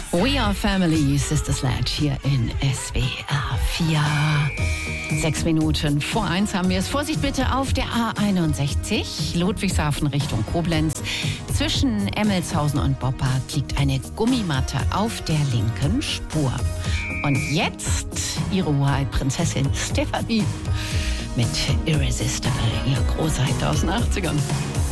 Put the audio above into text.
We Are Family, Sister Sledge hier in SWR 4. 6:06 haben wir es. Vorsicht bitte auf der A61, Ludwigshafen Richtung Koblenz. Zwischen Emmelshausen und Boppard liegt eine Gummimatte auf der linken Spur. Und jetzt Ihre Hoheit Prinzessin Stefanie mit Irresistible, ihr großer Hit aus den 80ern.